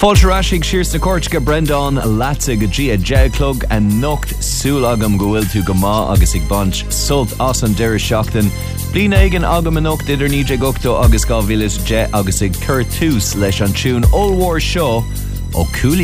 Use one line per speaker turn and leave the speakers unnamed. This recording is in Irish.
Fáilsarásig sirs na Córteacha Brendan Latsa go dtí a Jailclug a nocht súlagam go bhfuil tú go má agus ag bant sult as an deir seachtain. Blin aigen agam a nocht idir níide gogto agus gá bhílis je agus ag cur tús leis an tún All War Show ó Cooley.